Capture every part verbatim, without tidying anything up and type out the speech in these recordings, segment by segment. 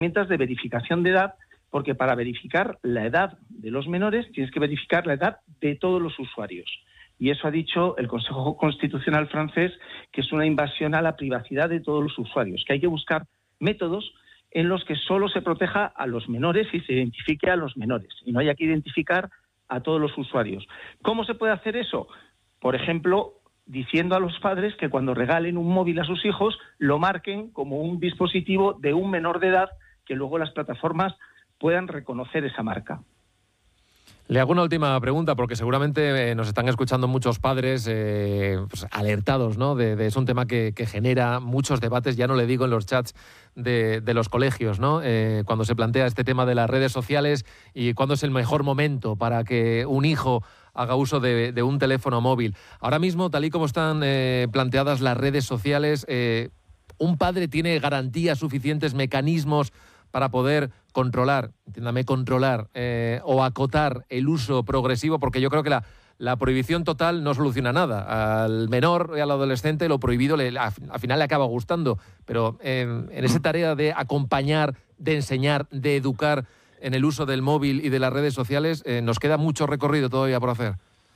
herramientas de verificación de edad, porque para verificar la edad de los menores tienes que verificar la edad de todos los usuarios. Y eso ha dicho el Consejo Constitucional francés, que es una invasión a la privacidad de todos los usuarios, que hay que buscar métodos en los que solo se proteja a los menores y se identifique a los menores, y no haya que identificar a todos los usuarios. ¿Cómo se puede hacer eso? Por ejemplo, diciendo a los padres que cuando regalen un móvil a sus hijos lo marquen como un dispositivo de un menor de edad, que luego las plataformas puedan reconocer esa marca. Le hago una última pregunta, porque seguramente eh, nos están escuchando muchos padres eh, pues, alertados, ¿no? De, de, es un tema que, que genera muchos debates, ya no le digo en los chats de, de los colegios, ¿no? Eh, cuando se plantea este tema de las redes sociales y cuándo es el mejor momento para que un hijo haga uso de, de un teléfono móvil. Ahora mismo, tal y como están eh, planteadas las redes sociales, eh, ¿un padre tiene garantías suficientes, mecanismos para poder controlar, entiéndame, controlar eh, o acotar el uso progresivo? Porque yo creo que la, la prohibición total no soluciona nada. Al menor y al adolescente lo prohibido le, al final le acaba gustando, pero eh, en esa tarea de acompañar, de enseñar, de educar en el uso del móvil y de las redes sociales, eh, nos queda mucho recorrido todavía por hacer.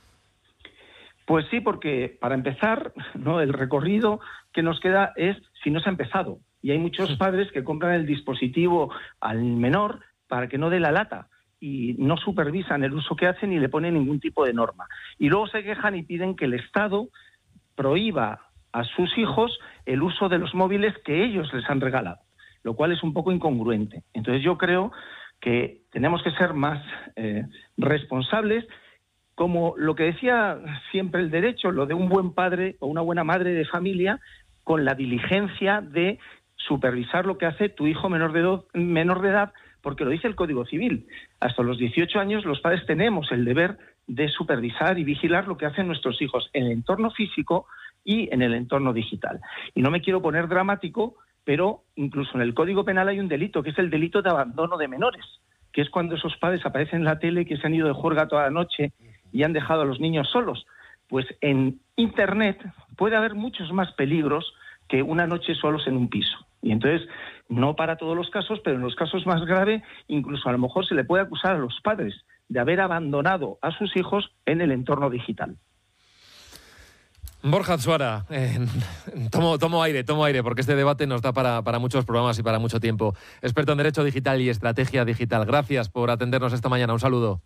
Pues sí, porque para empezar, ¿no?, el recorrido que nos queda es si no se ha empezado. Y hay muchos padres que compran el dispositivo al menor para que no dé la lata y no supervisan el uso que hacen ni le ponen ningún tipo de norma. Y luego se quejan y piden que el Estado prohíba a sus hijos el uso de los móviles que ellos les han regalado, lo cual es un poco incongruente. Entonces yo creo que tenemos que ser más eh, responsables, como lo que decía siempre el derecho, lo de un buen padre o una buena madre de familia, con la diligencia de supervisar lo que hace tu hijo menor de, do, menor de edad, porque lo dice el Código Civil. Hasta los dieciocho años los padres tenemos el deber de supervisar y vigilar lo que hacen nuestros hijos en el entorno físico y en el entorno digital. Y no me quiero poner dramático, pero incluso en el Código Penal hay un delito, que es el delito de abandono de menores, que es cuando esos padres aparecen en la tele que se han ido de juerga toda la noche y han dejado a los niños solos. Pues en Internet puede haber muchos más peligros que una noche solos en un piso. Y entonces, no para todos los casos, pero en los casos más graves, incluso a lo mejor se le puede acusar a los padres de haber abandonado a sus hijos en el entorno digital. Borja Atsuara, eh, tomo, tomo aire, tomo aire, porque este debate nos da para, para muchos programas y para mucho tiempo. Experto en Derecho Digital y Estrategia Digital. Gracias por atendernos esta mañana. Un saludo.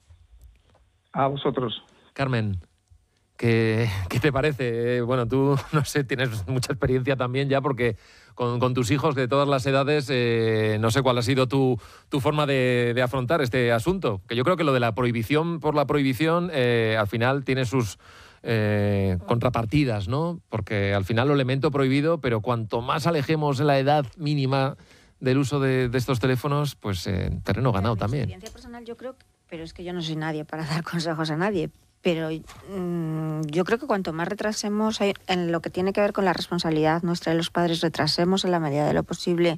A vosotros. Carmen, ¿qué, qué te parece? Eh, bueno, tú, no sé, tienes mucha experiencia también ya, porque con, con tus hijos de todas las edades, eh, no sé cuál ha sido tu, tu forma de, de afrontar este asunto. Que yo creo que lo de la prohibición por la prohibición, eh, al final tiene sus eh, contrapartidas, ¿no? Porque al final lo elemento prohibido, pero cuanto más alejemos la edad mínima del uso de, de estos teléfonos, pues eh, terreno ganado también. Mi experiencia personal, yo creo, pero es que yo no soy nadie para dar consejos a nadie, pero mmm, yo creo que cuanto más retrasemos en lo que tiene que ver con la responsabilidad nuestra de los padres, retrasemos en la medida de lo posible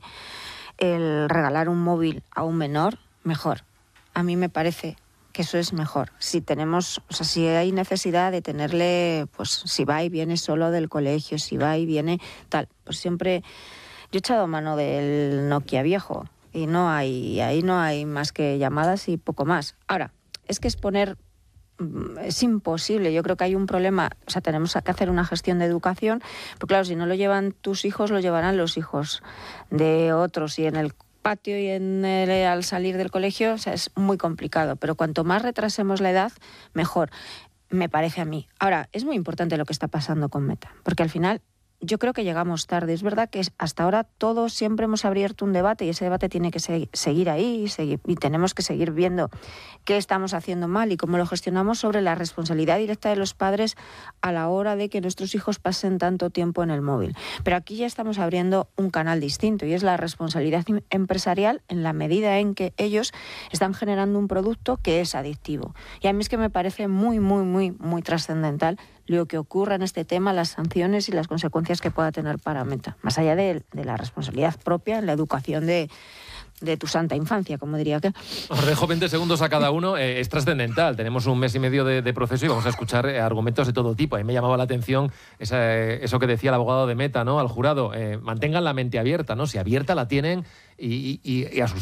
el regalar un móvil a un menor, mejor. A mí me parece que eso es mejor. Si tenemos, o sea, si hay necesidad de tenerle, pues si va y viene solo del colegio, si va y viene tal, pues siempre. Yo he echado mano del Nokia viejo y no hay, ahí no hay más que llamadas y poco más. Ahora, es que es poner, es imposible. Yo creo que hay un problema, o sea, tenemos que hacer una gestión de educación, porque claro, si no lo llevan tus hijos, lo llevarán los hijos de otros, y en el patio y en el, al salir del colegio, o sea, es muy complicado. Pero cuanto más retrasemos la edad, mejor, me parece a mí. Ahora, es muy importante lo que está pasando con Meta, porque al final yo creo que llegamos tarde. Es verdad que hasta ahora todos siempre hemos abierto un debate y ese debate tiene que se- seguir ahí y, seguir, y tenemos que seguir viendo qué estamos haciendo mal y cómo lo gestionamos, sobre la responsabilidad directa de los padres a la hora de que nuestros hijos pasen tanto tiempo en el móvil. Pero aquí ya estamos abriendo un canal distinto, y es la responsabilidad empresarial en la medida en que ellos están generando un producto que es adictivo. Y a mí es que me parece muy, muy, muy, muy trascendental lo que ocurra en este tema, las sanciones y las consecuencias que pueda tener para Meta, más allá de, de la responsabilidad propia en la educación de, de tu santa infancia, como diría que. Os dejo veinte segundos a cada uno. Eh, es trascendental. Tenemos un mes y medio de, de proceso y vamos a escuchar eh, argumentos de todo tipo. A mí me llamaba la atención esa, eh, eso que decía el abogado de Meta, ¿no? Al jurado. Eh, mantengan la mente abierta, ¿no? Si abierta la tienen y, y, y a sus